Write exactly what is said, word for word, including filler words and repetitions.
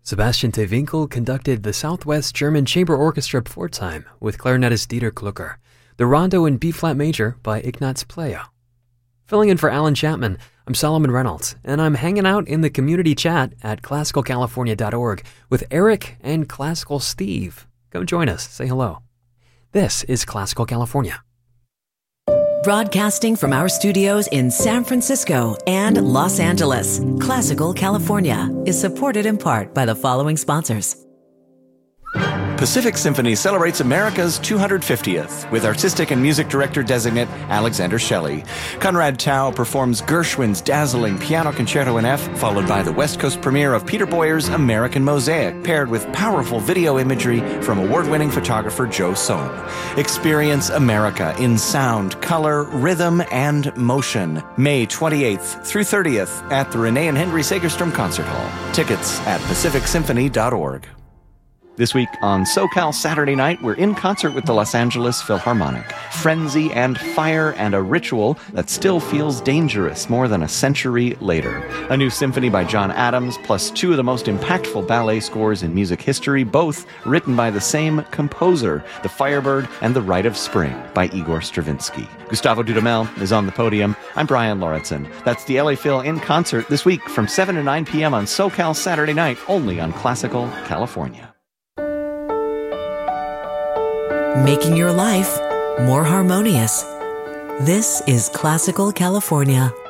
Sebastian Tewinkel conducted the Southwest German Chamber Orchestra Pforzheim with clarinetist Dieter Klucker, the Rondo in B-flat major by Ignaz Playa. Filling in for Alan Chapman, I'm Solomon Reynolds, and I'm hanging out in the community chat at classical california dot org with Eric and Classical Steve. Come join us, say hello. This is Classical California. Broadcasting from our studios in San Francisco and Los Angeles, Classical California is supported in part by the following sponsors. Pacific Symphony celebrates America's two hundred fiftieth with artistic and music director designate Alexander Shelley. Conrad Tao performs Gershwin's dazzling Piano Concerto in F, followed by the West Coast premiere of Peter Boyer's American Mosaic, paired with powerful video imagery from award-winning photographer Joe Sohn. Experience America in sound, color, rhythm, and motion. May twenty-eighth through thirtieth at the Renee and Henry Segerstrom Concert Hall. Tickets at pacific symphony dot org. This week on SoCal Saturday Night, we're in concert with the Los Angeles Philharmonic. Frenzy and fire and a ritual that still feels dangerous more than a century later. A new symphony by John Adams, plus two of the most impactful ballet scores in music history, both written by the same composer, The Firebird and The Rite of Spring by Igor Stravinsky. Gustavo Dudamel is on the podium. I'm Brian Lauritsen. That's the L A Phil in concert this week from seven to nine p.m. on SoCal Saturday Night, only on Classical California. Making your life more harmonious. This is Classical California.